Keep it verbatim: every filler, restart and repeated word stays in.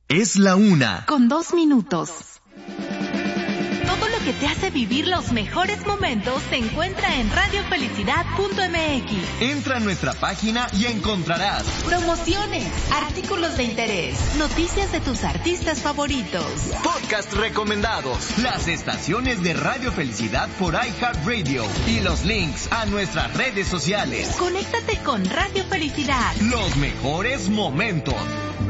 Es la una. Con dos minutos. Todo lo que te hace vivir los mejores momentos se encuentra en radio felicidad punto m x. Entra a nuestra página y encontrarás promociones, artículos de interés, noticias de tus artistas favoritos, podcast recomendados, las estaciones de Radio Felicidad por iHeartRadio y los links a nuestras redes sociales. Conéctate con Radio Felicidad. Los mejores momentos.